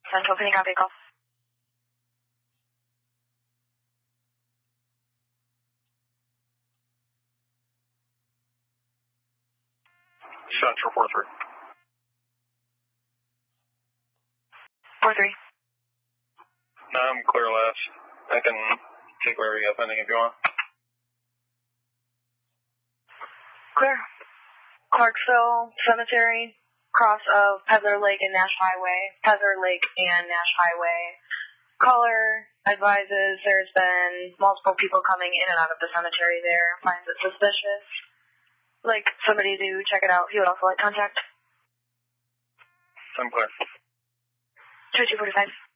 Central picking up vehicle. Central 4-3. 4-3. I'm clear last. I can take wherever you got pending if you want. Clear. Clarksville Cemetery, cross of Peddler Lake and Nash Highway. Peddler Lake and Nash Highway. Caller advises there's been multiple people coming in and out of the cemetery there. Finds it suspicious. Like somebody to check it out. He would also like contact. I'm clear. 2245.